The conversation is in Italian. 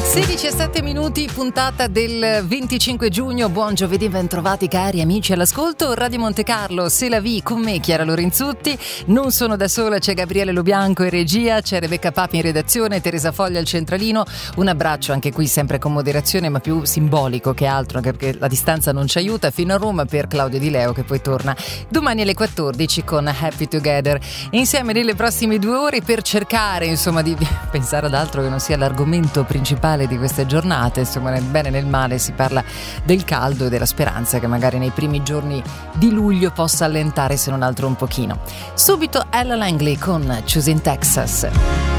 16:07, puntata del 25 giugno. Buon giovedì, ben trovati cari amici all'ascolto. Radio Monte Carlo, c'est la vie, con me Chiara Lorenzutti. Non sono da sola, c'è Gabriele Lobianco in regia, c'è Rebecca Papi in redazione, Teresa Foglia al centralino. Un abbraccio anche qui sempre con moderazione, ma più simbolico che altro, anche perché la distanza non ci aiuta, fino a Roma per Claudio Di Leo, che poi torna domani alle 14 con Happy Together. Insieme nelle prossime 2 ore per cercare insomma di pensare ad altro che non sia l'argomento principale di queste giornate. Insomma, nel bene e nel male si parla del caldo e della speranza che magari nei primi giorni di luglio possa allentare, se non altro un pochino. Subito Ella Langley con Choosing Texas.